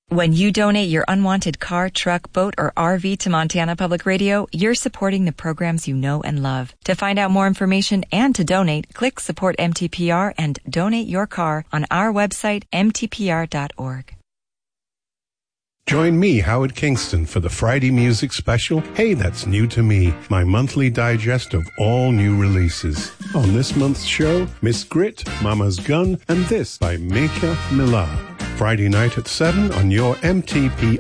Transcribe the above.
When you donate your unwanted car, truck, boat, or RV to Montana Public Radio, you're supporting the programs you know and love. To find out more information and to donate, click Support MTPR and donate your car on our website, mtpr.org. Join me, Howard Kingston, for the Friday Music Special, Hey, That's New to Me, my monthly digest of all new releases. On this month's show, Miss Grit, Mama's Gun, and This by Mecha Millar. Friday night at 7 on your MTPR